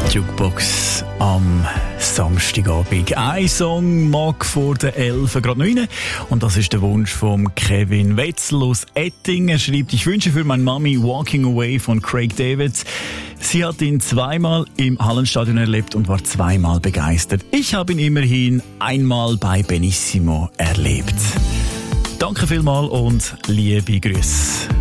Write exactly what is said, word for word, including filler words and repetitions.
Jukebox am Samstagabend. Ein Song mag vor der elf gerade noch rein. Und das ist der Wunsch von Kevin Wetzel aus Ettingen. Er schreibt: Ich wünsche für meine Mami Walking Away von Craig David. Sie hat ihn zweimal im Hallenstadion erlebt und war zweimal begeistert. Ich habe ihn immerhin einmal bei Benissimo erlebt. Danke vielmals und liebe Grüße.